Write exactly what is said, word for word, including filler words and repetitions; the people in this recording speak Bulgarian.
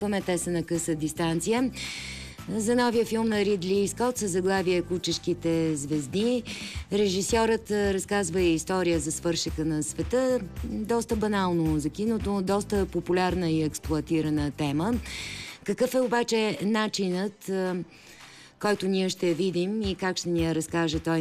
Те са на къса дистанция. За новия филм на Ридли Скот със заглавие "Кучешките звезди" режисьорът разказва и история за свършека на света. Доста банално за киното, доста популярна и експлоатирана тема. Какъв е обаче начинът, който ние ще видим и как ще ни я разкаже той